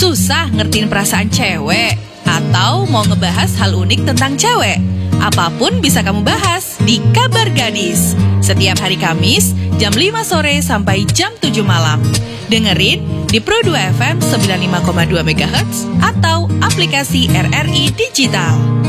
Susah ngertiin perasaan cewek? Atau mau ngebahas hal unik tentang cewek? Apapun bisa kamu bahas di Kabar Gadis. Setiap hari Kamis, jam 5 sore sampai jam 7 malam. Dengerin di Pro 2 FM 95,2 MHz atau aplikasi RRI Digital.